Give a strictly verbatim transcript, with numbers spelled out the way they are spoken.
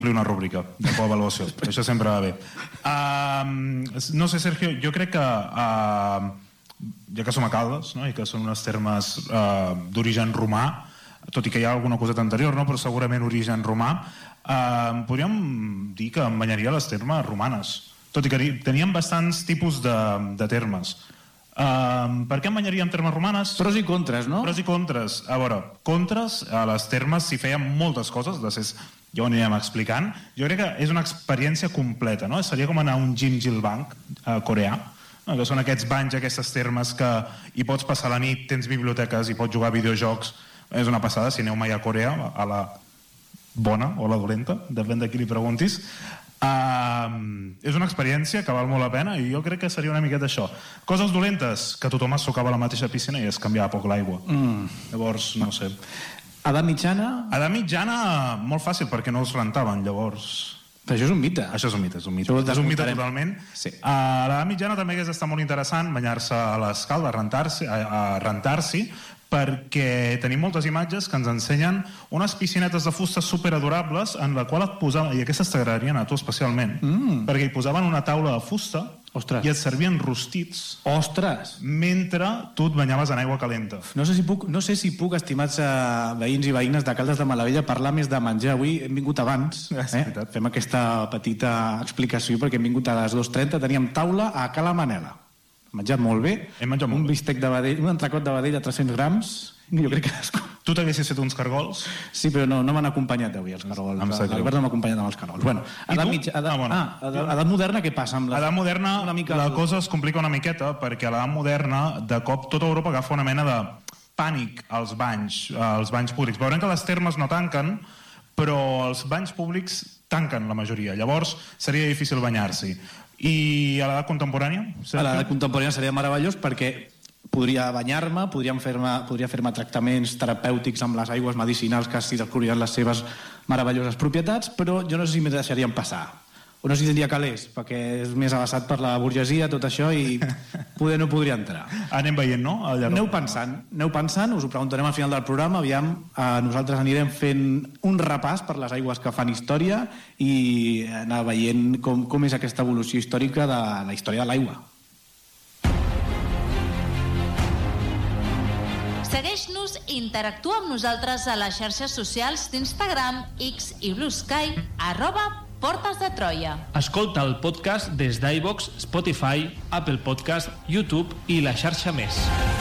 una rúbrica de coavaluació. Això sempre va bé. Uh, no sé, Sergio, jo crec que uh, ja que som a Caldes, no? I que són uns termes uh, d'origen romà, tot i que hi ha alguna cosa anterior, no? Però segurament origen romà, uh, podríem dir que embanyaria les termes romanes, tot i que teníem bastants tipus de, de termes. Uh, per què embanyaríem termes romanes? Pros i contres, no? Pros i contres. A veure, contres, a les termes s'hi feien moltes coses, després ja ho anirem explicant. Jo crec que és una experiència completa, no? Seria com anar a un Jim Jill Bank uh, coreà, no? Que són aquests banys, aquestes termes que hi pots passar la nit, tens biblioteques, hi pots jugar a videojocs. És una passada, si aneu mai a Corea, a la bona o la dolenta, depèn de qui li preguntis. Uh, és una experiència que val molt la pena i jo crec que seria una miqueta això. Coses dolentes, que tothom es sucava a la mateixa piscina i es canviava poc l'aigua. Mm. Llavors, no sé. Edat mitjana? Edat mitjana, molt fàcil, perquè no els rentaven, llavors... Però això és un mite. Això és un mite, és un mite. És un mite totalment. Sí. A l'edat mitjana també hagués estat molt interessant banyar-se a l'escalda, a rentar-s'hi, a rentar-s'hi, perquè tenim moltes imatges que ens ensenyen unes piscinetes de fusta superadorables en la qual et posaven, i aquestes t'agradarien a tu especialment, mm. perquè hi posaven una taula de fusta. Ostres. I et servien rostits. Ostres! Mentre tu et banyaves en aigua calenta. No sé si puc, no sé si puc estimats eh, veïns i veïnes de Caldes de Malavella, parlar més de menjar. Avui hem vingut abans, eh? Fem aquesta petita explicació, perquè hem vingut a les dues trenta, teníem taula a Cala Manela. Hem menjat molt bé. Hem menjat molt un bé. bistec de vedell, un entrecot de vedell de tres-cents grams. Jo crec que... Tu t'haguessis fet uns cargols? Sí, però no, no m'han acompanyat avui els cargols. L'Albert no m'ha acompanyat amb els cargols. Bueno, edat, mitja, edat, ah, bueno. ah, edat, edat moderna, què passa? Amb les... Edat moderna, una mica... la cosa es complica una miqueta, perquè a l'edat moderna, de cop, tota Europa agafa una mena de pànic als banys, als banys públics. Veurem que les termes no tanquen, però els banys públics tanquen la majoria. Llavors, seria difícil banyar-s'hi. I a l'edat contemporània? A l'edat contemporània seria meravellós perquè podria banyar-me, podria fer-me podria fer-me tractaments terapèutics amb les aigües medicinals que s'hi descobriran les seves meravelloses propietats, però jo no sé si m'hi deixarien passar. O no sé si tindria calés, perquè és més avançat per la burgesia, tot això, i poder no podria entrar. Anem veient, no? Aneu pensant, aneu pensant, us ho preguntarem al final del programa, aviam, eh, nosaltres anirem fent un repàs per les aigües que fan història i anar veient com, com és aquesta evolució històrica de la història de l'aigua. Segueix-nos i interactua amb nosaltres a les xarxes socials d'Instagram, X i Blue Sky, arroba Portes de Troia. Escolta el podcast des d'iVoox, Spotify, Apple Podcast, YouTube i la xarxa més.